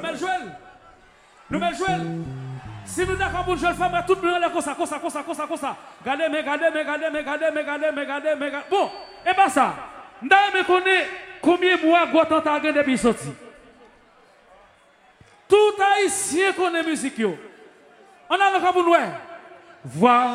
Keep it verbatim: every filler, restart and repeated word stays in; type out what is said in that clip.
mettons Joël. Nous mettons Joël. Si nous d'accord pour Joël femme, tout le monde est comme ça, comme ça, comme ça, comme ça, comme ça. Regardez, mais regardez, mais regardez, mais regardez, mais regardez, mais regardez, mais regardez. Bon, et pas ça. Nous me connaît combien de mois Gotan t'a gagné depuis sorti. Tout haïtien connaît musique. On a le cas pour nous. Voir